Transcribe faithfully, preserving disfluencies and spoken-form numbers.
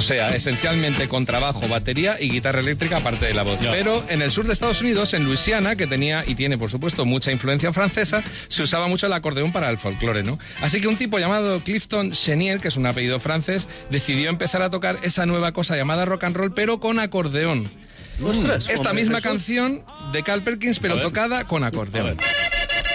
sea, esencialmente contrabajo, batería y guitarra eléctrica aparte de la voz. Ya. Pero en el sur de Estados Unidos, en Luisiana, que tenía y tiene, por supuesto, mucha influencia francesa, se usaba mucho el acordeón para el folclore, ¿no? Así que un tipo llamado Clifton Chenier, que es un apellido francés, decidió empezar a tocar esa nueva cosa llamada rock and roll, pero con acordeón. Ostras, Esta hombre, misma Jesús. canción de Carl Perkins, pero tocada con acordeón.